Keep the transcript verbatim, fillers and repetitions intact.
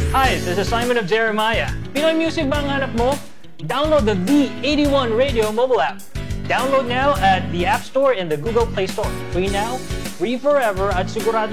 Hi, this is Simon of Jeremiah. Pinoy music ba ang hanap mo? Download the V eighty-one Radio mobile app. Download now at the App Store and the Google Play Store. Free now, free forever at sigurado